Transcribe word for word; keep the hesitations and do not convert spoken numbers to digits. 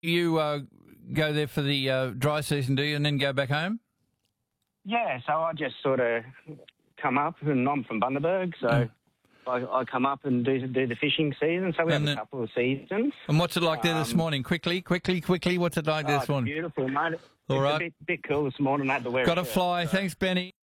You uh, go there for the uh, dry season, do you, and then go back home? Yeah, so I just sort of come up, and I'm from Bundaberg, so mm. I, I come up and do do the fishing season. So we and have the, a couple of seasons. And what's it like there this um, morning? Quickly, quickly, quickly. What's it like oh, this morning? Beautiful, mate. All it's right. a bit, bit cool this morning. I had to wear Got to it, fly. so. Thanks, Benny.